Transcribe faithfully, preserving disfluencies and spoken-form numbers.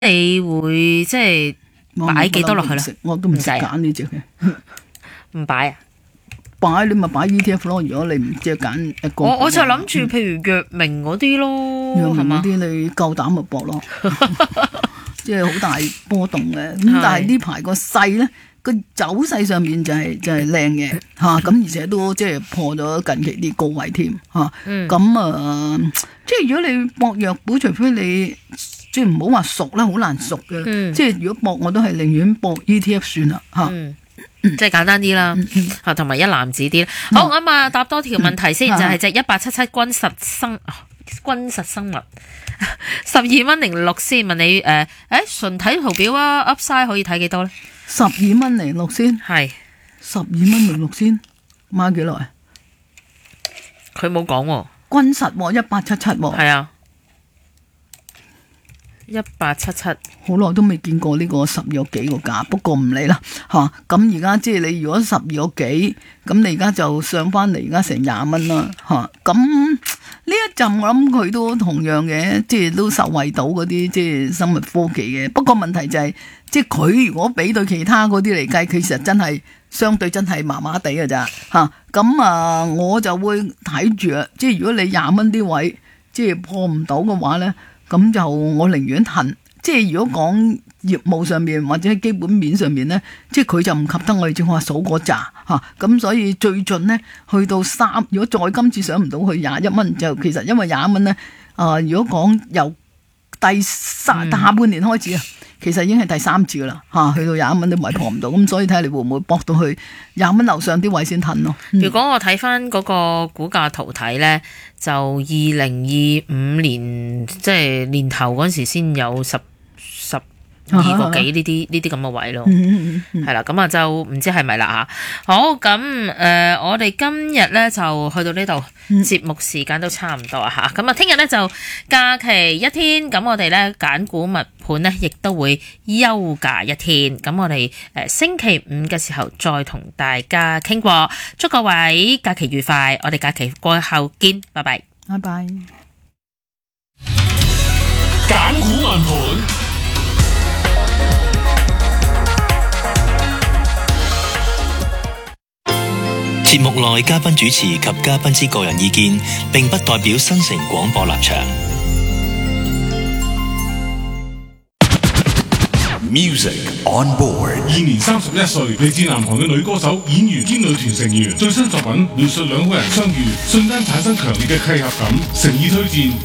你會即係擺幾多落去咧？ 我都唔識揀呢隻嘅， 唔擺啊？ 擺你咪擺 E T F 咯。如果你唔即係揀一個， 我我就諗住譬如藥明嗰啲咯， 藥明嗰啲你夠膽咪搏咯，即係好大波動嘅。咁但係呢排個勢咧，個走勢上面就係就係靚嘅嚇，咁而且都即係破咗近期啲高位添嚇。咁啊，即係如果你搏藥股，除非你即係唔好話熟啦，好難熟嘅。即係如果搏，我都係寧願搏 E T F 算啦嚇。 即係簡單啲啦，嚇同埋一籃子啲。好咁啊，答多條問題先，就係隻一八七七君實生君實生物十二蚊零六先。問你誒誒純睇圖表啊 ，Upside 可以睇幾多咧？ 十二蚊零六先，係十二蚊零六先，買幾耐？ 佢冇講喎。 君實一八七七喎。係啊。 一八七七， 好耐都未見過呢個十二個幾個價，不過唔理啦嚇。咁而家即係你如果十二個幾，咁你而家就上翻嚟，而家成廿蚊啦嚇。咁呢一陣我諗佢都同樣嘅，即係都受惠到嗰啲即係生物科技嘅。不過問題就係、是，即係佢如果比對其他嗰啲嚟計，其實真係相對真係麻麻地嘅咋嚇。咁啊，我就會睇住啊，即係如果你廿蚊啲位即係破唔到嘅話咧。咁就我寧願騰，即係如果講業務上面或者基本面上面咧，即係佢就唔及得我哋正話數嗰扎嚇，咁、啊、所以最盡咧去到三，如果再今次上唔到去廿一蚊，就其實因為廿一蚊咧，啊、呃、如果講由第三、嗯、下半年開始啊，其實已經係第三次噶啦嚇，去到廿一蚊都唔係破唔到，咁所以睇下你會唔會搏到去廿蚊樓上啲位先騰咯。嗯、 如果我睇翻嗰個股價圖睇咧，就二零二五年即係年頭嗰陣時先有十十二個幾呢啲呢啲咁嘅位咯，係啦、嗯，咁啊就唔知係咪啦嚇。好咁誒、呃，我哋今日咧就去到呢度，嗯、節目時間都差唔多啊嚇。咁啊，聽日咧就假期一天，咁我哋咧揀股物盤咧，亦都會休假一天。咁我哋誒星期五嘅時候再同大家傾過。祝各位假期愉快，我哋假期過後見，拜拜， 拜拜。 揀股物盤。節目內嘉賓主持及嘉賓之個人意見，並不代表新城廣播立場。 Music on board。 現年三十一歲，嚟自南韓嘅女歌手、演員兼女團成員，最新作品描述兩個人相遇，瞬間產生強烈嘅契合感，誠意推薦。